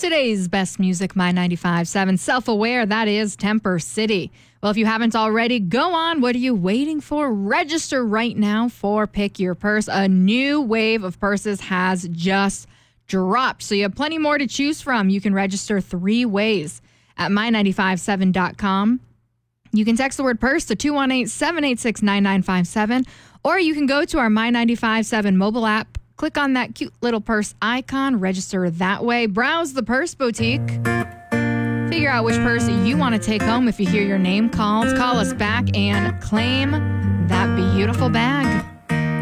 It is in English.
Today's best music, My 95.7. Self-aware, that is Temper City. Well, if you haven't already, go on. What are you waiting for? Register right now for Pick Your Purse. A new wave of purses has just dropped, so you have plenty more to choose from. You can register 3 ways at my957.com. You can text the word purse to 218-786-9957, or you can go to our My 95.7 mobile app. Click on that cute little purse icon, register that way, browse the purse boutique, figure out which purse you want to take home. If you hear your name called, call us back and claim that beautiful bag.